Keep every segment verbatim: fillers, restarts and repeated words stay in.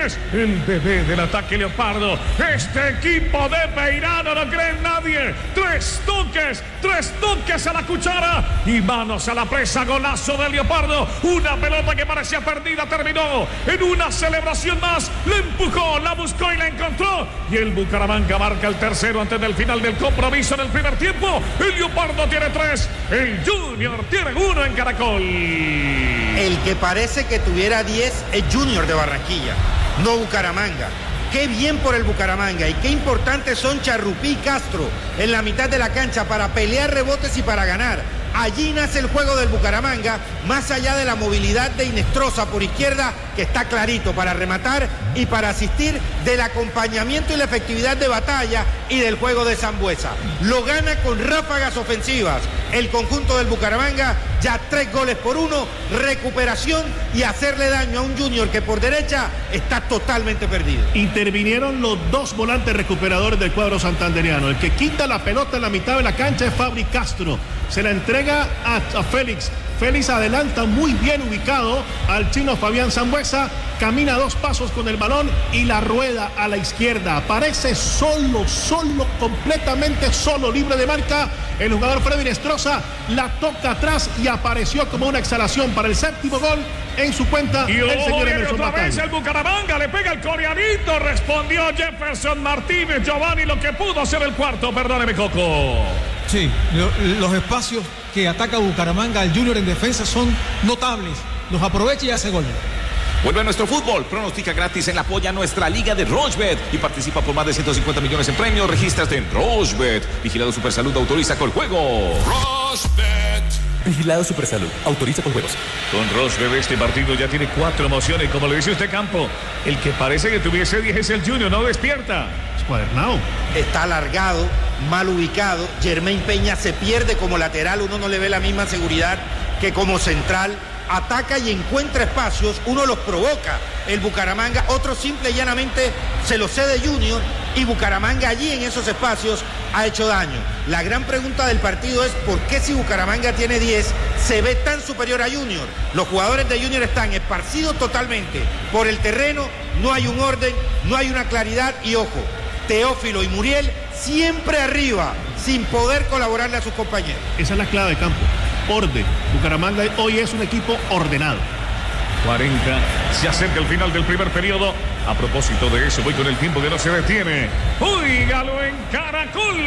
es el bebé del ataque leopardo. Este equipo de Peirano no cree en nadie. Tres toques, tres toques a la cuchara y manos a la presa. Golazo del leopardo. Una pelota que parecía perdida terminó en una celebración más. Le empujó, la buscó y la encontró. Y el Bucaramanga marca el tercero antes del final del compromiso en el primer tiempo. El leopardo tiene tres. El Junior tiene uno en Caracol. El que parece que tuviera diez es Junior de Barranquilla, no Bucaramanga. Qué bien por el Bucaramanga y qué importantes son Charrupí y Castro en la mitad de la cancha para pelear rebotes y para ganar. Allí nace el juego del Bucaramanga, más allá de la movilidad de Inestrosa por izquierda, que está clarito para rematar y para asistir, del acompañamiento y la efectividad de Batalla y del juego de Sambuesa. Lo gana con ráfagas ofensivas el conjunto del Bucaramanga, ya tres goles por uno, recuperación y hacerle daño a un Junior que por derecha está totalmente perdido. Intervinieron los dos volantes recuperadores del cuadro santanderiano. El que quita la pelota en la mitad de la cancha es Fabri Castro. Se la entrega a, a Félix. Félix adelanta muy bien ubicado al chino Fabián Sambuesa, camina dos pasos con el balón y la rueda a la izquierda. Aparece solo, solo, completamente solo, libre de marca. El jugador Freddy Inestrosa la toca atrás y apareció como una exhalación para el séptimo gol en su cuenta. Y el señor viene Emerson otra Batalla. vez el Bucaramanga, le pega el coreanito, respondió Jefferson Martínez. Giovanni, lo que pudo hacer el cuarto, perdóneme, Coco. Sí, lo, los espacios que ataca Bucaramanga al Junior en defensa son notables. Los aprovecha y hace gol. Vuelve a nuestro fútbol. Pronostica gratis en la polla nuestra liga de Rochebet y participa por más de ciento cincuenta millones en premios. Regístrate en Rochebet. Vigilado Supersalud, autoriza con juego. Rochebet. Vigilado Supersalud, autoriza con juegos. Con Rochebet este partido ya tiene cuatro emociones. Como lo dice usted, Campo, el que parece que tuviese diez es el Junior, no despierta. Escuadernado. Está alargado, mal ubicado. Germain Peña se pierde como lateral, uno no le ve la misma seguridad que como central. Ataca y encuentra espacios, uno los provoca el Bucaramanga, otro simple y llanamente se lo cede Junior y Bucaramanga allí en esos espacios ha hecho daño. La gran pregunta del partido es ¿por qué si Bucaramanga tiene diez se ve tan superior a Junior? Los jugadores de Junior están esparcidos totalmente por el terreno, no hay un orden, no hay una claridad y ojo, Teófilo y Muriel siempre arriba, sin poder colaborarle a sus compañeros. Esa es la clave de campo. Orden. Bucaramanga hoy es un equipo ordenado. cuarenta, se acerca el final del primer periodo. A propósito de eso, voy con el tiempo que no se detiene. ¡Óigalo en Caracol!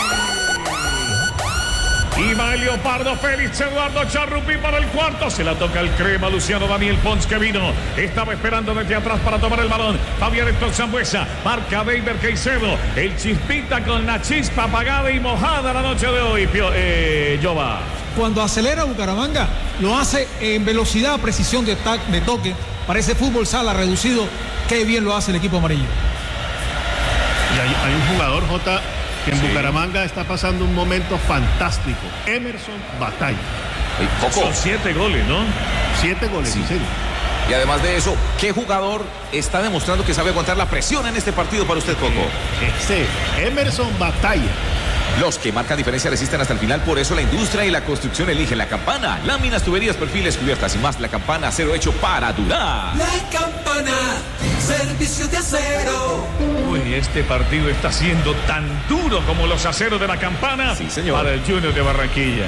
Y va el Leopardo, Félix Eduardo Charrupí para el cuarto. Se la toca el crema Luciano Daniel Pons, que vino. Estaba esperando desde atrás para tomar el balón. Fabián Héctor Sambuesa. Marca Deiber Caicedo. El Chispita con la chispa apagada y mojada la noche de hoy. Pio, eh, Jova. Cuando acelera Bucaramanga, lo hace en velocidad, precisión de, de toque. Parece fútbol sala reducido. Qué bien lo hace el equipo amarillo. Y hay, hay un jugador, J, que en sí. Bucaramanga está pasando un momento fantástico. Emerson Batalla. Hey, Coco. Son siete goles, ¿no? Siete goles, Sí. en serio. Y además de eso, ¿qué jugador está demostrando que sabe aguantar la presión en este partido para usted, Coco? Ese, Emerson Batalla. Los que marcan diferencia resisten hasta el final, por eso la industria y la construcción eligen la Campana. Láminas, tuberías, perfiles, cubiertas y más. La Campana, acero hecho para durar. La Campana, servicio de acero. Uy, este partido está siendo tan duro como los aceros de la Campana. Sí, señor. Para el Junior de Barranquilla.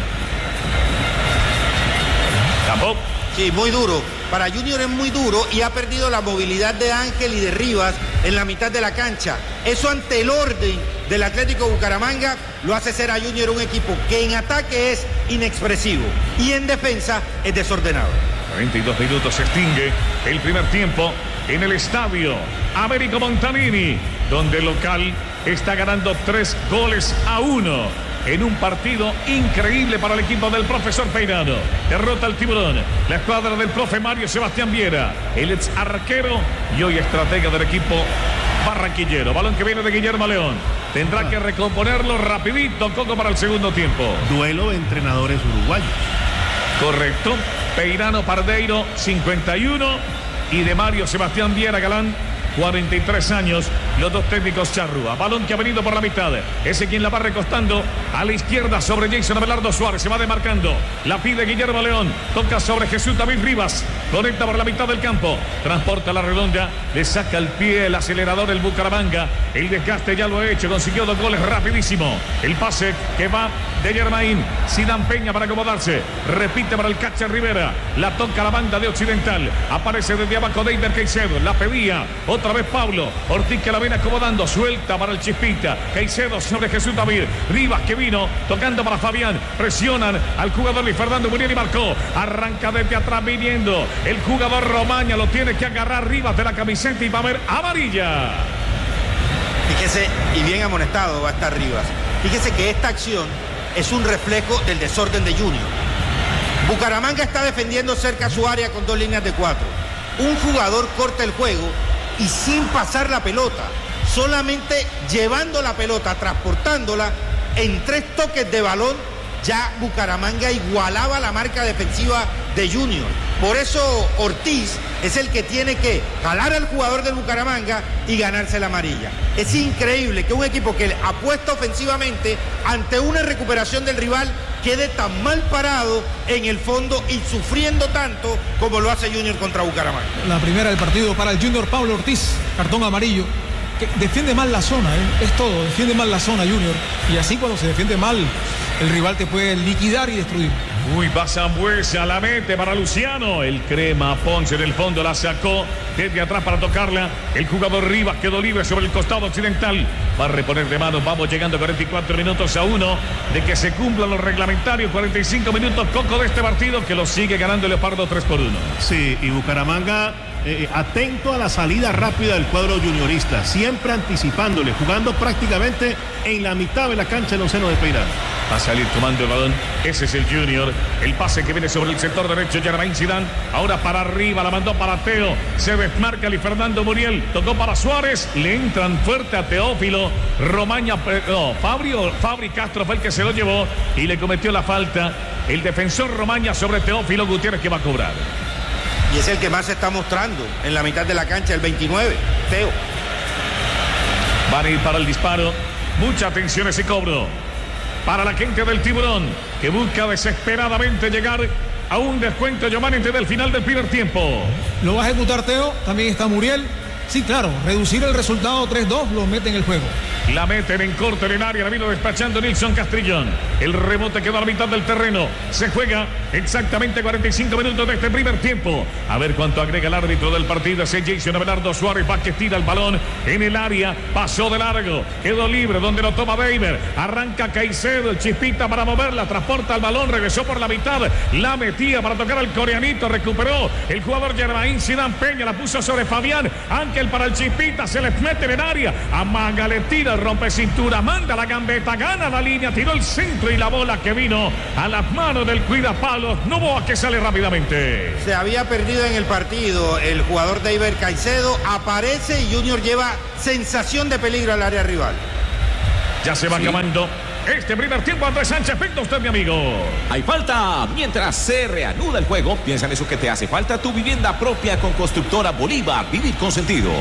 Campo. Sí, muy duro. Para Junior es muy duro y ha perdido la movilidad de Ángel y de Rivas en la mitad de la cancha. Eso ante el orden del Atlético Bucaramanga lo hace ser a Junior un equipo que en ataque es inexpresivo y en defensa es desordenado. cuarenta y dos minutos se extingue el primer tiempo en el estadio Américo Montanini, donde el local está ganando tres goles a uno. En un partido increíble para el equipo del profesor Peirano. Derrota al Tiburón. La escuadra del profe Mario Sebastián Viera. El ex arquero y hoy estratega del equipo barranquillero. Balón que viene de Guillermo León. Tendrá que recomponerlo rapidito, Coco, para el segundo tiempo. Duelo de entrenadores uruguayos. Correcto. Peirano Pardeiro, cincuenta y uno. Y de Mario Sebastián Viera Galán, cuarenta y tres años. los dos técnicos Charrúa. Balón que ha venido por la mitad. Ese quien la va recostando a la izquierda sobre Jason Abelardo Suárez. Se va demarcando. La pide Guillermo León. Toca sobre Jesús David Rivas. Conecta por la mitad del campo. Transporta la redonda. Le saca el pie el acelerador el Bucaramanga. El desgaste ya lo ha hecho. Consiguió dos goles rapidísimo. El pase que va de Germain. Zidane Peña para acomodarse. Repite para el Cacha Rivera. La toca la banda de Occidental. Aparece desde abajo David Caicedo. La pedía otra vez Pablo. Ortiz que la viene acomodando. Suelta para el Chispita. Caicedo sobre Jesús David. Rivas que vino tocando para Fabián. Presionan al jugador Luis Fernando Muriel y marcó. Arranca desde atrás viniendo. El jugador Romaña lo tiene que agarrar Rivas de la camiseta y va a ver amarilla. Fíjese, y bien amonestado va a estar Rivas. Fíjese que esta acción es un reflejo del desorden de Junior. Bucaramanga está defendiendo cerca a su área con dos líneas de cuatro. Un jugador corta el juego y sin pasar la pelota, solamente llevando la pelota, transportándola en tres toques de balón, ya Bucaramanga igualaba la marca defensiva de Junior. Por eso Ortiz es el que tiene que jalar al jugador del Bucaramanga y ganarse la amarilla. Es increíble que un equipo que apuesta ofensivamente ante una recuperación del rival quede tan mal parado en el fondo y sufriendo tanto como lo hace Junior contra Bucaramanga. La primera del partido para el Junior Pablo Ortiz, cartón amarillo. Que defiende mal la zona, ¿eh? Es todo, defiende mal la zona Junior. Y así cuando se defiende mal, el rival te puede liquidar y destruir. Uy, va Zambuesa, la mete para Luciano. El crema Ponce en el fondo la sacó desde atrás para tocarla. El jugador Rivas quedó libre sobre el costado occidental. Va a reponer de manos. Vamos llegando a cuarenta y cuatro minutos a uno de que se cumplan los reglamentarios. cuarenta y cinco minutos Coco de este partido que lo sigue ganando el Leopardo tres por uno. Sí, y Bucaramanga eh, atento a la salida rápida del cuadro juniorista. Siempre anticipándole, jugando prácticamente en la mitad de la cancha el onceno de Peirano. Va a salir tomando el balón. Ese es el Junior. El pase que viene sobre el sector derecho. Germain Zidane. Ahora para arriba. La mandó para Teo. Se desmarca Luis Fernando Muriel. Tocó para Suárez. Le entran fuerte a Teófilo. Romaña. No, Fabri, Fabri Castro fue el que se lo llevó. Y le cometió la falta. El defensor Romaña sobre Teófilo Gutiérrez que va a cobrar. Y es el que más se está mostrando en la mitad de la cancha. El veintinueve. Teo. Van a ir para el disparo. Mucha atención ese cobro. Para la gente del Tiburón, que busca desesperadamente llegar a un descuento, Giovanni, antes del final del primer tiempo. Lo va a ejecutar Teo, también está Muriel. Sí, claro, reducir el resultado tres dos lo mete en el juego. La meten en corto en el área, la vino despachando Nilson Castrillón. El rebote quedó a la mitad del terreno. Se juega exactamente cuarenta y cinco minutos de este primer tiempo. A ver cuánto agrega el árbitro del partido. Ese Jason Abelardo Suárez va que tira el balón en el área. Pasó de largo, quedó libre donde lo toma Beiber. Arranca Caicedo, el Chispita para moverla. Transporta el balón, regresó por la mitad. La metía para tocar al coreanito. Recuperó el jugador Germain Zidane Peña. La puso sobre Fabián. Ángel para el Chispita. Se les mete en el área. Amaga, le tira, rompe cintura, manda la gambeta, gana la línea, tiró el centro y la bola que vino a las manos del cuidapalos. Novoa que sale rápidamente. Se había perdido en el partido el jugador David Caicedo. Aparece y Junior lleva sensación de peligro al área rival. Ya se va sí. acabando este primer tiempo. Andrés Sánchez, venga usted, mi amigo. Hay falta. Mientras se reanuda el juego, piensa en eso que te hace falta. Tu vivienda propia con Constructora Bolívar. Vivir con sentido.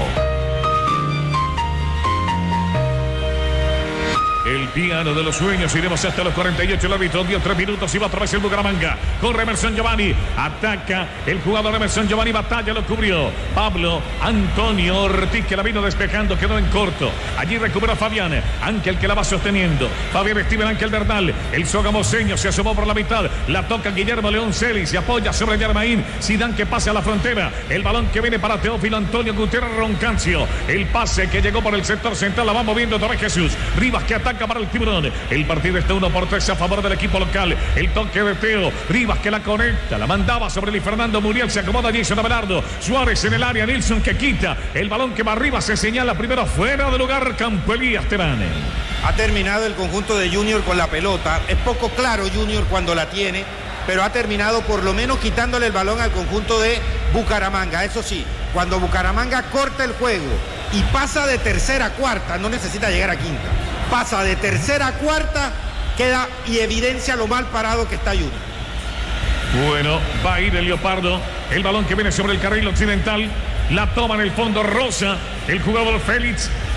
El piano de los sueños, iremos hasta los cuarenta y ocho. El árbitro dio tres minutos y va otra vez el Bucaramanga. Corre Emerson Giovanni, ataca el jugador Emerson Giovanni, batalla, lo cubrió Pablo Antonio Ortiz, que la vino despejando, quedó en corto. Allí recuperó Fabián, Ángel que la va sosteniendo. Fabián Steven Ángel Bernal, el sogamoseño se asomó por la mitad, la toca Guillermo León Celis, se apoya sobre Germain Zidane que pasa a la frontera. El balón que viene para Teófilo Antonio Gutiérrez Roncancio. El pase que llegó por el sector central, la va moviendo otra vez Jesús Rivas que ataca para el Tiburón. El partido está uno por tres a favor del equipo local. El toque de Teo Rivas que la conecta, la mandaba sobre Luis Fernando Muriel, se acomoda Jason Abelardo Suárez en el área, Nilson que quita el balón que va arriba, se señala primero fuera de lugar Campo Elías Terán. Ha terminado el conjunto de Junior con la pelota. Es poco claro Junior cuando la tiene, pero ha terminado por lo menos quitándole el balón al conjunto de Bucaramanga. Eso sí, cuando Bucaramanga corta el juego y pasa de tercera a cuarta, no necesita llegar a quinta. Pasa de tercera a cuarta, queda y evidencia lo mal parado que está Junior. Bueno, va a ir el Leopardo. El balón que viene sobre el carril occidental. La toma en el fondo Rosa. El jugador Félix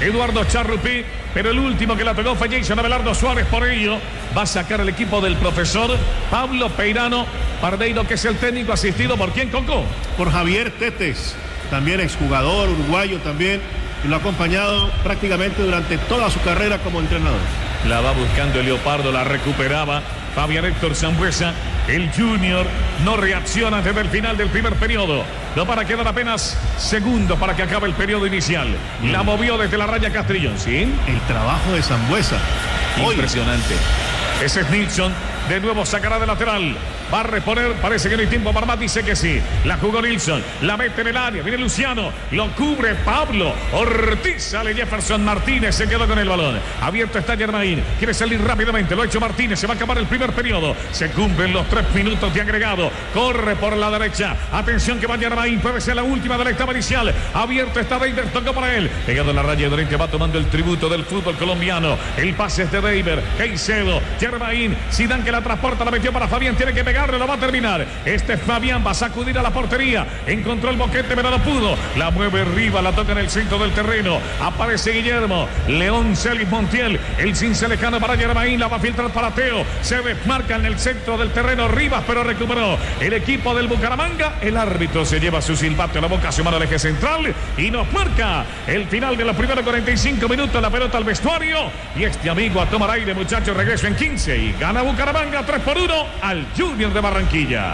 Eduardo Charrupí, pero el último que la tocó fue Jason Abelardo Suárez. Por ello va a sacar el equipo del profesor Pablo Peirano Pardeiro, que es el técnico, asistido por quién, Coco. Por Javier Tetes, también exjugador uruguayo también, y lo ha acompañado prácticamente durante toda su carrera como entrenador. La va buscando el Leopardo, la recuperaba Fabián Héctor Sambuesa. El Junior no reacciona antes del final del primer periodo. No para quedar apenas segundos para que acabe el periodo inicial. La movió desde la raya Castrillón, ¿sí? El trabajo de Sambuesa. Impresionante. Ese es Nilsson. De nuevo sacará de lateral. Va a reponer, parece que no hay tiempo para más, dice que sí. La jugó Nilsson, la mete en el área, viene Luciano, lo cubre Pablo Ortiz, sale Jefferson Martínez, se quedó con el balón. Abierto está Germain, quiere salir rápidamente, lo ha hecho Martínez, se va a acabar el primer periodo. Se cumplen los tres minutos de agregado, corre por la derecha, atención que va Germain, puede ser la última de la etapa inicial. Abierto está Deiber, tocó para él, pegado en la raya de oriente, va tomando el tributo del fútbol colombiano. El pase es de Deiber, Caicedo, Germain, Zidane que la transporta, la metió para Fabián, tiene que pegar, lo va a terminar. Este Fabián va a sacudir a la portería. Encontró el boquete, pero no pudo. La mueve arriba, la toca en el centro del terreno. Aparece Guillermo. León Celis Montiel. El cince lejano para Germain. La va a filtrar para Teo. Se desmarca en el centro del terreno Rivas, pero recuperó el equipo del Bucaramanga. El árbitro se lleva su silbato a la boca, su mano al eje central y nos marca el final de los primeros cuarenta y cinco minutos. La pelota al vestuario. Y este amigo a tomar aire, muchachos. Regreso en quince y gana Bucaramanga tres por uno al Junior de Barranquilla.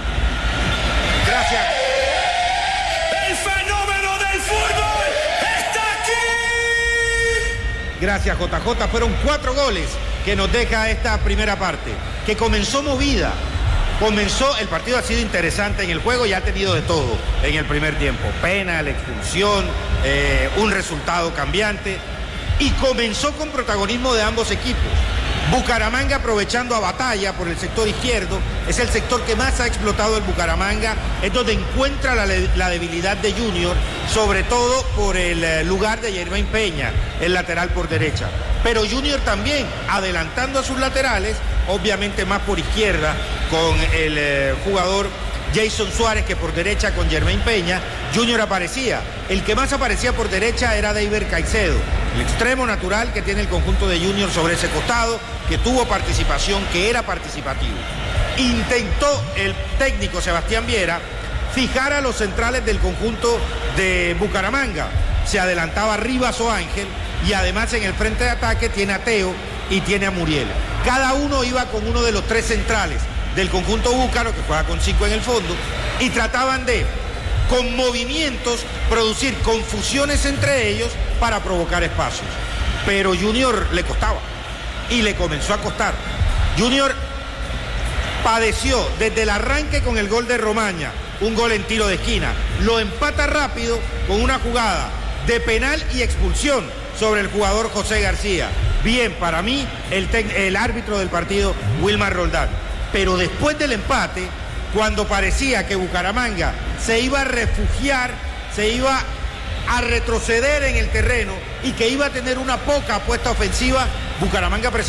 Gracias. El fenómeno del fútbol está aquí. Gracias, J J. Fueron cuatro goles que nos deja esta primera parte, que comenzó movida. Comenzó, el partido ha sido interesante en el juego y ha tenido de todo en el primer tiempo. Penal, expulsión, eh, un resultado cambiante. Y comenzó con protagonismo de ambos equipos. Bucaramanga aprovechando a Batalla por el sector izquierdo, es el sector que más ha explotado el Bucaramanga, es donde encuentra la, la debilidad de Junior, sobre todo por el lugar de Germain Peña, el lateral por derecha. Pero Junior también adelantando a sus laterales, obviamente más por izquierda, con el eh, jugador Jason Suárez, que por derecha con Germain Peña. Junior aparecía, el que más aparecía por derecha era Deiber Caicedo, el extremo natural que tiene el conjunto de Junior sobre ese costado, que tuvo participación, que era participativo. Intentó el técnico Sebastián Viera fijar a los centrales del conjunto de Bucaramanga. Se adelantaba Rivas o Ángel, y además en el frente de ataque tiene a Teo y tiene a Muriel. Cada uno iba con uno de los tres centrales del conjunto búcaro, que juega con cinco en el fondo, y trataban de, con movimientos, producir confusiones entre ellos para provocar espacios. Pero Junior le costaba, y le comenzó a costar. Junior padeció desde el arranque con el gol de Romaña, un gol en tiro de esquina. Lo empata rápido con una jugada de penal y expulsión sobre el jugador José García. Bien, para mí, el, el árbitro del partido, Wilmar Roldán. Pero después del empate, cuando parecía que Bucaramanga se iba a refugiar, se iba a retroceder en el terreno y que iba a tener una poca apuesta ofensiva, Bucaramanga presentó